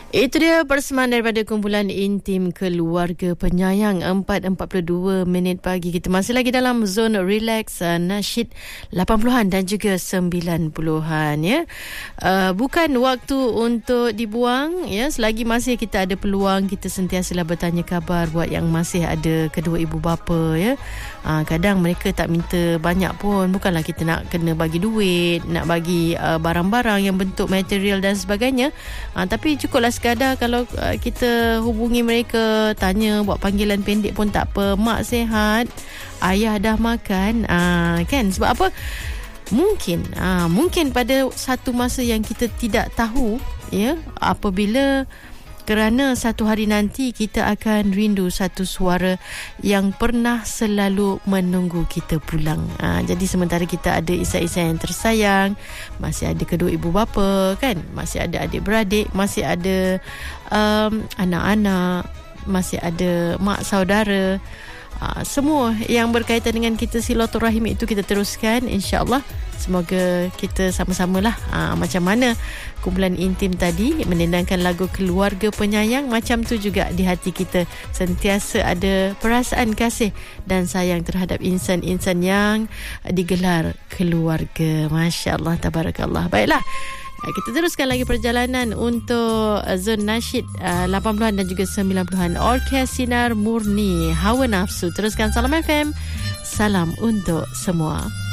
Itu dia persembahan daripada kumpulan intim keluarga penyayang. 4:42 pagi. Kita masih lagi dalam zon relax nasyid 80-an dan juga 90-an ya. Bukan waktu untuk dibuang ya. Selagi masih kita ada peluang, kita sentiasalah bertanya khabar buat yang masih ada kedua ibu bapa ya. Kadang mereka tak minta banyak pun. Bukanlah kita nak kena bagi duit, nak bagi barang-barang yang bentuk material dan sebagainya. Tapi cukuplah sekadar kalau kita hubungi mereka, tanya, buat panggilan pendek pun tak apa. Mak sihat, ayah dah makan, kan? Sebab apa? Mungkin pada satu masa yang kita tidak tahu ya, apabila kerana satu hari nanti kita akan rindu satu suara yang pernah selalu menunggu kita pulang. Jadi sementara kita ada insan-insan yang tersayang, masih ada kedua ibu bapa kan, masih ada adik-beradik, masih ada anak-anak, masih ada mak saudara, semua yang berkaitan dengan kita silaturahim itu kita teruskan, insya-Allah. Semoga kita sama-samalah macam mana kumpulan intim tadi menendangkan lagu keluarga penyayang, macam tu juga di hati kita sentiasa ada perasaan kasih dan sayang terhadap insan-insan yang digelar keluarga. Masya-Allah, tabarakallah. Baiklah, kita teruskan lagi perjalanan untuk zon nasyid 80-an dan juga 90-an. Orkes Sinar Murni, Hawa Nafsu. Teruskan Salam FM. Salam untuk semua.